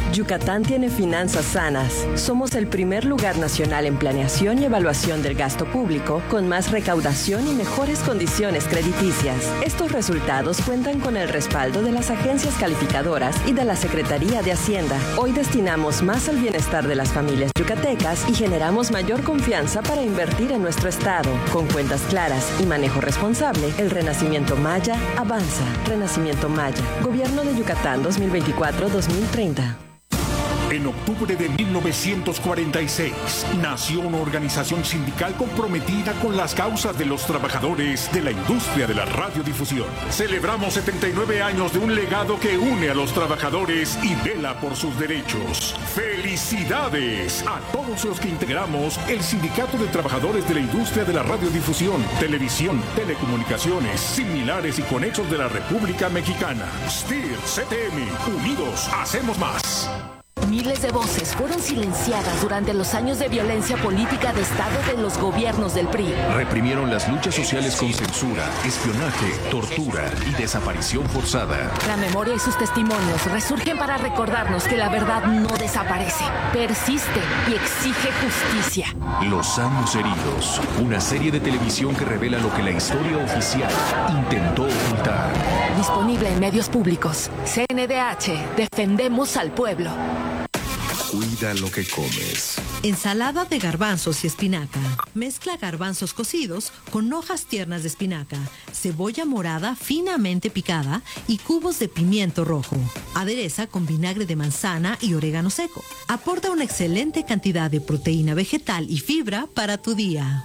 Yucatán tiene finanzas sanas. Somos el primer lugar nacional en planeación y evaluación del gasto público, con más recaudación y mejores condiciones crediticias. Estos resultados cuentan con el respaldo de las agencias calificadoras y de la Secretaría de Hacienda. Hoy destinamos más al bienestar de las familias yucatecas y generamos mayor confianza para invertir en nuestro estado. Con cuentas claras y manejo responsable, el Renacimiento Maya avanza. Renacimiento Maya. Gobierno de Yucatán 2024-2030. En octubre de 1946, nació una organización sindical comprometida con las causas de los trabajadores de la industria de la radiodifusión. Celebramos 79 años de un legado que une a los trabajadores y vela por sus derechos. ¡Felicidades a todos los que integramos el Sindicato de Trabajadores de la Industria de la Radiodifusión, Televisión, Telecomunicaciones, Similares y Conexos de la República Mexicana! STIR, CTM, unidos, hacemos más. Miles de voces fueron silenciadas durante los años de violencia política de Estado de los gobiernos del PRI. Reprimieron las luchas sociales con censura, espionaje, tortura y desaparición forzada. La memoria y sus testimonios resurgen para recordarnos que la verdad no desaparece, persiste y exige justicia. Los años heridos, una serie de televisión que revela lo que la historia oficial intentó ocultar. Disponible en medios públicos. CNDH, defendemos al pueblo. Cuida lo que comes. Ensalada de garbanzos y espinaca. Mezcla garbanzos cocidos con hojas tiernas de espinaca, cebolla morada finamente picada y cubos de pimiento rojo. Adereza con vinagre de manzana y orégano seco. Aporta una excelente cantidad de proteína vegetal y fibra para tu día.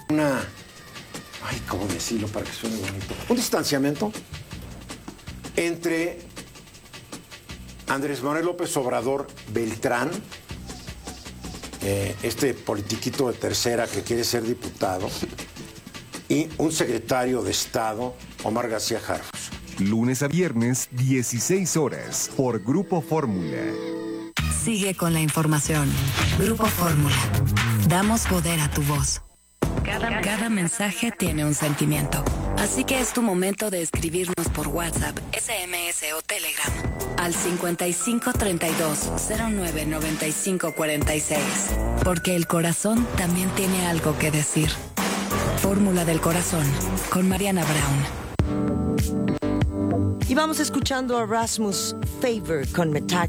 ¿Cómo decirlo para que suene bonito? Un distanciamiento entre Andrés Manuel López Obrador Beltrán, este politiquito de tercera que quiere ser diputado, y un secretario de Estado, Omar García Harfuch. Lunes a viernes, 16 horas, por Grupo Fórmula. Sigue con la información. Grupo Fórmula. Damos poder a tu voz. Cada mensaje tiene un sentimiento. Así que es tu momento de escribirnos por WhatsApp, SMS o Telegram al 5532-099546. Porque el corazón también tiene algo que decir. Fórmula del Corazón, con Mariana Brown. Y vamos escuchando a Rasmus Faber con Metallica.